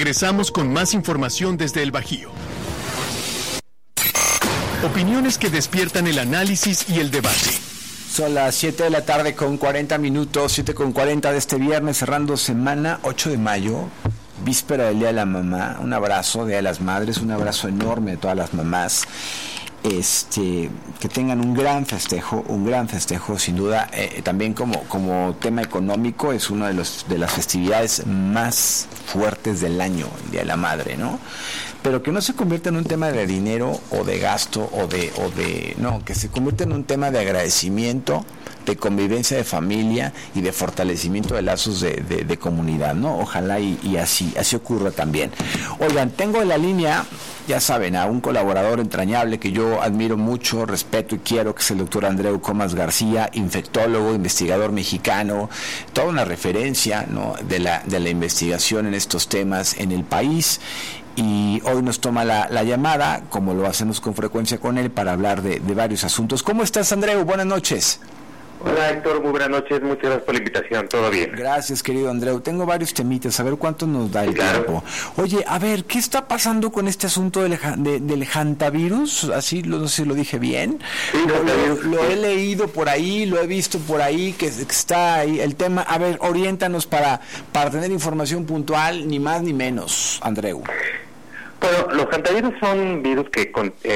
Regresamos con más información desde el Bajío. Opiniones que despiertan el análisis y el debate. Son las 7 de la tarde con 40 minutos, 7:40 de este viernes, cerrando semana, 8 de mayo, víspera del Día de la Mamá. Un abrazo, Día de las Madres, un abrazo enorme a todas las mamás. Que tengan un gran festejo, sin duda. También como tema económico, es una de las festividades más fuertes del año, el Día de la Madre, ¿no? Pero que no se convierta en un tema de dinero o de gasto no, que se convierta en un tema de agradecimiento, de convivencia de familia y de fortalecimiento de lazos de comunidad, ¿no? Ojalá y así ocurra también. Oigan, tengo en la línea, ya saben, a un colaborador entrañable que yo admiro mucho, respeto y quiero, que es el doctor Andreu Comas García, infectólogo, investigador mexicano, toda una referencia, ¿no?, de la investigación en estos temas en el país. Y hoy nos toma la llamada, como lo hacemos con frecuencia con él, para hablar de varios asuntos. ¿Cómo estás, Andreu? Buenas noches. Hola, Héctor, muy buenas noches, muchas gracias por la invitación, ¿todo bien? Gracias, querido Andreu. Tengo varios temitas, a ver cuánto nos da el tiempo. Oye, a ver, ¿qué está pasando con este asunto del hantavirus? Así, no sé si lo dije bien. Sí, lo he leído por ahí, lo he visto por ahí, que está ahí el tema. A ver, oriéntanos para tener información puntual, ni más ni menos, Andreu. Bueno, los hantavirus son virus que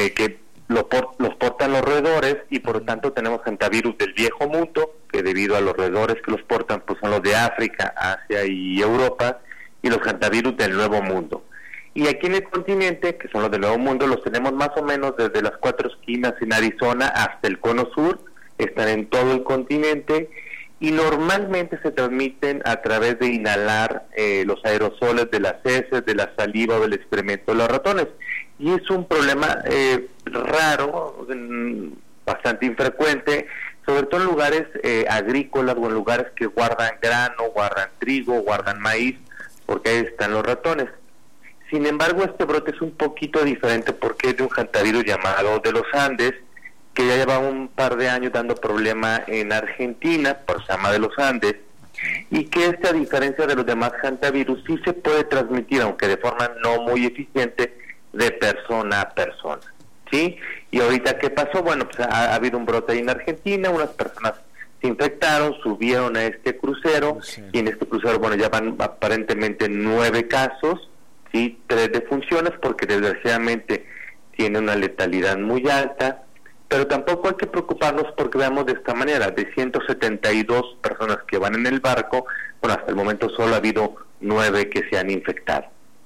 los portan los roedores, y por lo tanto tenemos hantavirus del viejo mundo, que debido a los roedores que los portan, pues son los de África, Asia y Europa, y los hantavirus del nuevo mundo. Y aquí en el continente, que son los del nuevo mundo, los tenemos más o menos desde las 4 esquinas en Arizona hasta el cono sur, están en todo el continente, y normalmente se transmiten a través de inhalar los aerosoles de las heces, de la saliva o del excremento de los ratones. Y es un problema raro, bastante infrecuente, sobre todo en lugares agrícolas o en lugares que guardan grano, guardan trigo, guardan maíz, porque ahí están los ratones. Sin embargo, este brote es un poquito diferente porque es de un hantavirus llamado de los Andes, que ya lleva un par de años dando problema en Argentina, por se llama de los Andes, y que a diferencia de los demás hantavirus, sí se puede transmitir, aunque de forma no muy eficiente, de persona a persona, ¿sí? Y ahorita, ¿qué pasó? Bueno, pues ha habido un brote ahí en Argentina, unas personas se infectaron, subieron a este crucero, y en este crucero, bueno, ya van aparentemente 9 casos, ¿sí? 3 defunciones, porque desgraciadamente tiene una letalidad muy alta, pero tampoco hay que preocuparnos porque veamos de esta manera, de 172 personas que van en el barco, bueno, hasta el momento solo ha habido 9 que se han infectado.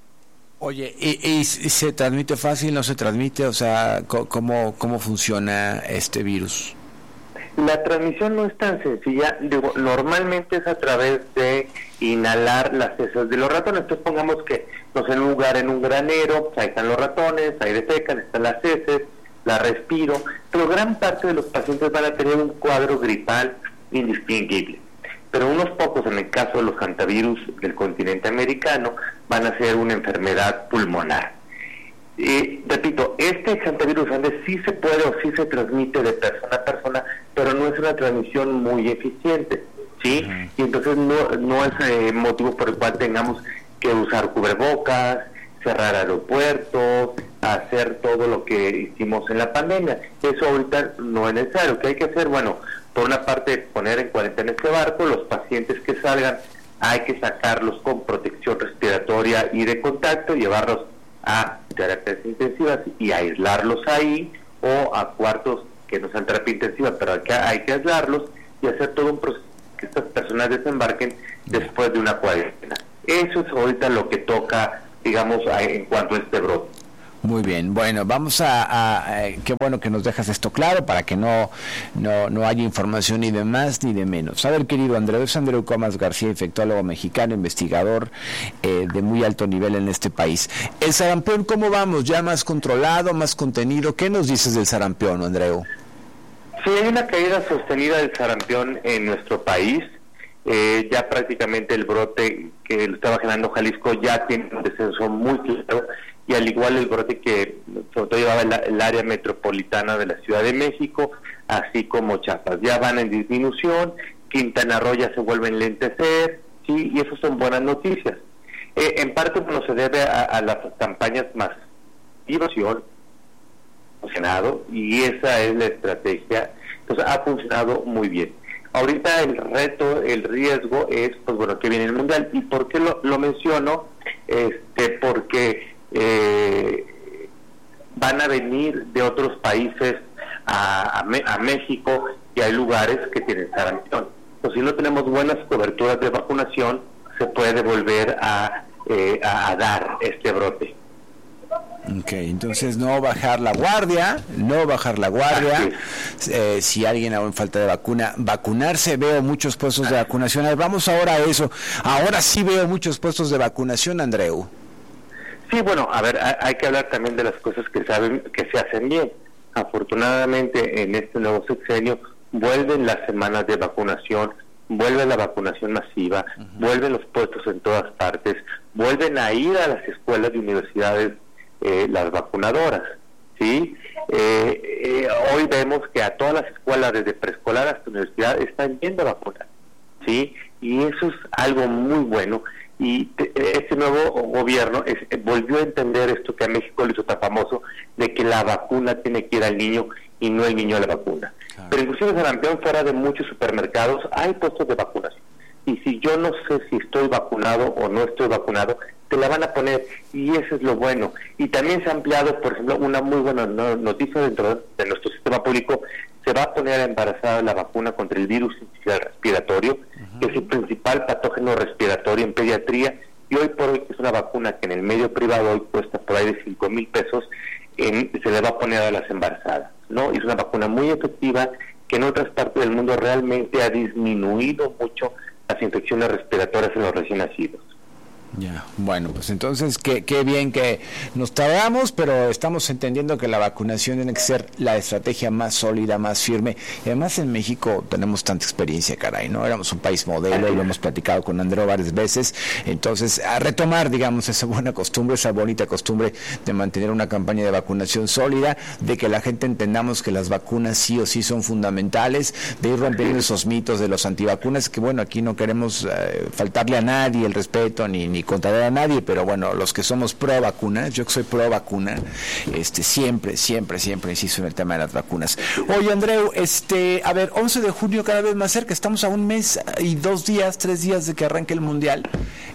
Oye, ¿y se transmite fácil, no se transmite? O sea, ¿cómo funciona este virus? La transmisión no es tan sencilla, normalmente es a través de inhalar las heces de los ratones. Entonces pongamos que, no sé, en un lugar, en un granero, pues ahí están los ratones, ahí defecan, están las heces, la respiro, pero gran parte de los pacientes van a tener un cuadro gripal indistinguible. Pero unos pocos, en el caso de los hantavirus del continente americano, van a ser una enfermedad pulmonar. Repito, este hantavirus Andes sí se puede o sí se transmite de persona a persona, pero no es una transmisión muy eficiente, ¿sí? Y entonces no es motivo por el cual tengamos que usar cubrebocas, cerrar aeropuertos, hacer todo lo que hicimos en la pandemia. Eso ahorita no es necesario. ¿Qué hay que hacer? Bueno, por una parte, poner en cuarentena este barco, los pacientes que salgan hay que sacarlos con protección respiratoria y de contacto, llevarlos a terapias intensivas y aislarlos ahí, o a cuartos que no sean terapia intensiva, pero hay que aislarlos y hacer todo un proceso que estas personas desembarquen después de una cuarentena. Eso es ahorita lo que toca, digamos, en cuanto a este brote. Muy bien, bueno, vamos qué bueno que nos dejas esto claro para que no haya información ni de más ni de menos. A ver, querido Andreu, es Andreu Comas García, infectólogo mexicano, investigador de muy alto nivel en este país. El sarampión, ¿cómo vamos? ¿Ya más controlado, más contenido? ¿Qué nos dices del sarampión, Andreu? Sí, hay una caída sostenida del sarampión en nuestro país. Ya prácticamente el brote que lo estaba generando Jalisco ya tiene un descenso muy claro, y al igual el brote que sobre todo llevaba el área metropolitana de la Ciudad de México, así como Chiapas, ya van en disminución. Quintana Roo ya se vuelve a enlentecer, ¿sí? Y eso son buenas noticias. En parte, bueno, se debe a las campañas más funcionado, y esa es la estrategia. Entonces ha funcionado muy bien. Ahorita el reto, el riesgo es, pues bueno, que viene el Mundial. ¿Y por qué lo menciono? Porque van a venir de otros países a México, y hay lugares que tienen sarampión. Entonces, si no tenemos buenas coberturas de vacunación, se puede volver a dar este brote. Ok, entonces no bajar la guardia, si alguien aún falta de vacuna, vacunarse. Veo muchos puestos de vacunación. Vamos ahora a eso. Ahora sí veo muchos puestos de vacunación, Andreu. Sí, bueno, a ver, hay que hablar también de las cosas que se hacen bien. Afortunadamente, en este nuevo sexenio vuelven las semanas de vacunación, vuelve la vacunación masiva, vuelven los puestos en todas partes, vuelven a ir a las escuelas y universidades las vacunadoras, ¿sí? Hoy vemos que a todas las escuelas, desde preescolar hasta universidad, están yendo a vacunar, ¿sí? Y eso es algo muy bueno. Y este nuevo gobierno volvió a entender esto que a México le hizo tan famoso, de que la vacuna tiene que ir al niño y no el niño a la vacuna. Claro. Pero inclusive en sarampión, fuera de muchos supermercados, hay puestos de vacunación. Y si yo no sé si estoy vacunado o no estoy vacunado, te la van a poner, y eso es lo bueno. Y también se ha ampliado, por ejemplo, una muy buena noticia dentro de nuestro sistema público: se va a poner a embarazada la vacuna contra el virus respiratorio, que es el principal patógeno respiratorio en pediatría, y hoy por hoy es una vacuna que en el medio privado hoy cuesta por ahí de 5,000 pesos, se le va a poner a las embarazadas, ¿no? Y es una vacuna muy efectiva, que en otras partes del mundo realmente ha disminuido mucho las infecciones respiratorias en los recién nacidos. Ya, bueno, pues entonces qué bien que nos tardamos, pero estamos entendiendo que la vacunación tiene que ser la estrategia más sólida, más firme. Y además en México tenemos tanta experiencia, caray, ¿no? Éramos un país modelo, y lo hemos platicado con Andreu varias veces. Entonces, a retomar, digamos, esa buena costumbre, esa bonita costumbre de mantener una campaña de vacunación sólida, de que la gente entendamos que las vacunas sí o sí son fundamentales, de ir rompiendo esos mitos de los antivacunas, que bueno, aquí no queremos faltarle a nadie el respeto, ni contrariar a nadie, pero bueno, los que somos pro vacunas, yo que soy pro vacuna, siempre insisto en el tema de las vacunas. Oye, Andreu, a ver, 11 de junio cada vez más cerca, estamos a un mes y 3 días de que arranque el Mundial.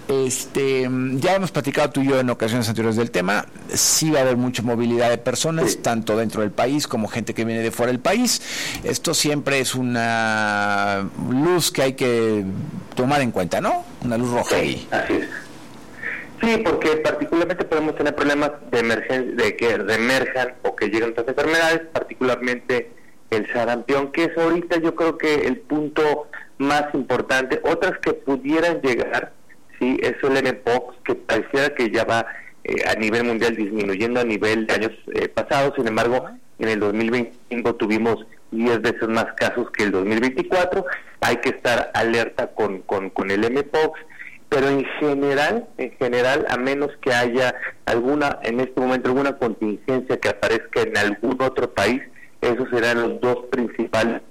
Ya hemos platicado tú y yo en ocasiones anteriores del tema. Sí va a haber mucha movilidad de personas, tanto dentro del país como gente que viene de fuera del país. Esto siempre es una luz que hay que tomar en cuenta, ¿no? Una luz roja ahí. Así es. Sí, porque particularmente podemos tener problemas de emergencia, de que reemerjan o que lleguen otras enfermedades, particularmente el sarampión, que es ahorita yo creo que el punto más importante. Otras que pudieran llegar, sí, es el mpox, que pareciera que ya va a nivel mundial disminuyendo a nivel de años pasados. Sin embargo, en el 2025 tuvimos 10 veces más casos que el 2024. Hay que estar alerta con el mpox. Pero en general, a menos que haya en este momento alguna contingencia que aparezca en algún otro país, esos serán los dos principales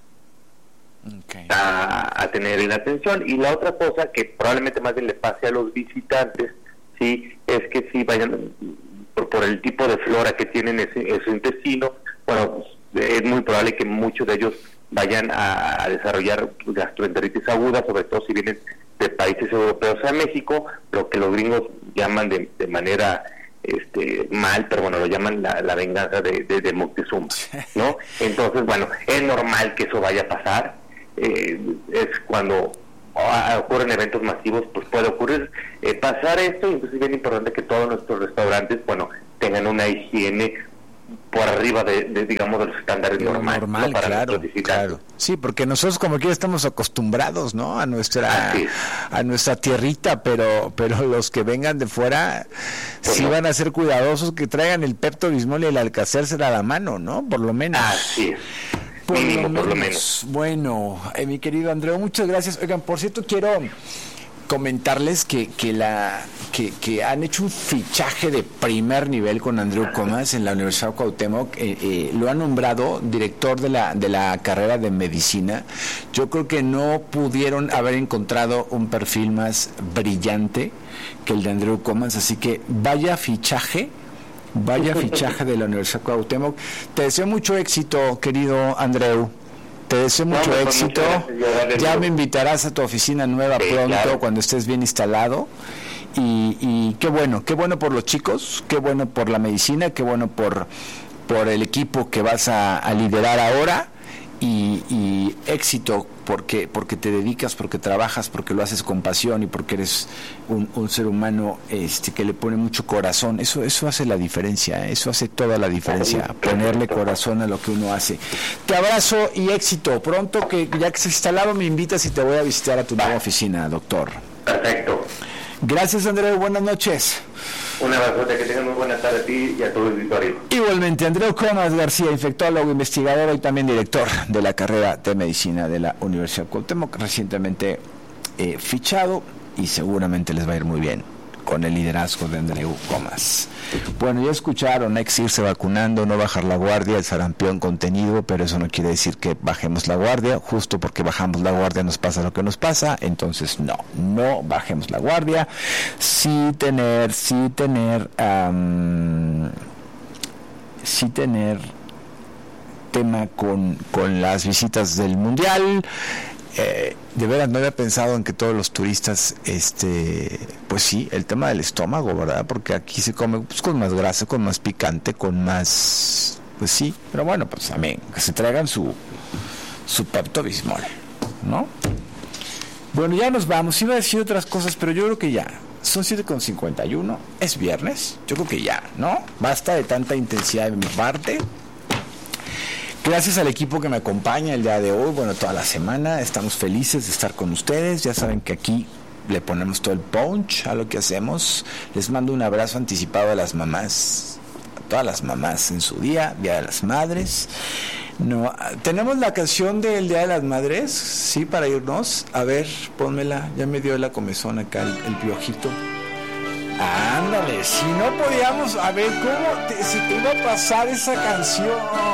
a tener en atención. Y la otra cosa que probablemente más bien le pase a los visitantes, sí, es que si vayan por el tipo de flora que tienen en su intestino, bueno, pues, es muy probable que muchos de ellos vayan a desarrollar gastroenteritis aguda, sobre todo si vienen de países europeos a México, lo que los gringos llaman de manera mal, pero bueno, lo llaman la venganza de Moctezuma, ¿no? Entonces, bueno, es normal que eso vaya a pasar. Es cuando ocurren eventos masivos, pues puede ocurrir pasar esto. Y entonces es bien importante que todos nuestros restaurantes, bueno, tengan una higiene por arriba digamos, de los estándares normales, ¿no? Para claro. Sí, porque nosotros como quiera estamos acostumbrados, ¿no? A nuestra tierrita, pero los que vengan de fuera pues sí no van a ser cuidadosos, que traigan el Pepto-Bismol y el Alka-Seltzer a la mano, ¿no? Por lo menos. Así es. Por lo menos. Bueno, mi querido Andreu, muchas gracias. Oigan, por cierto, comentarles que han hecho un fichaje de primer nivel con Andreu Comas en la Universidad Cuauhtémoc. Lo han nombrado director de la carrera de medicina. Yo creo que no pudieron haber encontrado un perfil más brillante que el de Andreu Comas, así que vaya fichaje de la Universidad Cuauhtémoc. Te deseo mucho éxito, querido Andreu. Te deseo mucho éxito. Ya me invitarás a tu oficina nueva pronto, claro, cuando estés bien instalado. Y qué bueno por los chicos, qué bueno por la medicina, qué bueno por el equipo que vas a liderar ahora. Y éxito porque te dedicas, porque trabajas, porque lo haces con pasión y porque eres un ser humano que le pone mucho corazón. Eso hace la diferencia, eso hace toda la diferencia, ponerle corazón a lo que uno hace. Te abrazo y éxito. Pronto, que ya que se ha instalado, me invitas y te voy a visitar a tu nueva oficina, doctor. Perfecto. Gracias, Andreu, buenas noches. Un abrazo, que tengan muy buena tarde a ti y a todo el auditorio. Igualmente, Andreu Comas García, infectólogo, investigador y también director de la carrera de medicina de la Universidad Cuauhtémoc, recientemente fichado, y seguramente les va a ir muy bien con el liderazgo de Andreu Comas. Bueno, ya escucharon, hay que seguirse vacunando, no bajar la guardia, el sarampión contenido, pero eso no quiere decir que bajemos la guardia. Justo porque bajamos la guardia nos pasa lo que nos pasa, entonces no bajemos la guardia. Sí tener tema con las visitas del Mundial. De veras no había pensado en que todos los turistas, pues sí, el tema del estómago, ¿verdad? Porque aquí se come pues con más grasa, con más picante, con más, pues sí, pero bueno, pues también que se traigan su Pepto-Bismol, ¿no? Bueno, ya nos vamos. Iba a decir otras cosas, pero yo creo que ya son 7:51, es viernes, yo creo que ya, ¿no? Basta de tanta intensidad de mi parte. Gracias al equipo que me acompaña el día de hoy, bueno, toda la semana. Estamos felices de estar con ustedes. Ya saben que aquí le ponemos todo el punch a lo que hacemos. Les mando un abrazo anticipado a las mamás, a todas las mamás en su Día de las Madres. No, tenemos la canción del Día de las Madres, sí, para irnos. A ver, pónmela. Ya me dio la comezón acá el piojito. Ándale, si no podíamos, a ver, ¿cómo se te iba a pasar esa canción?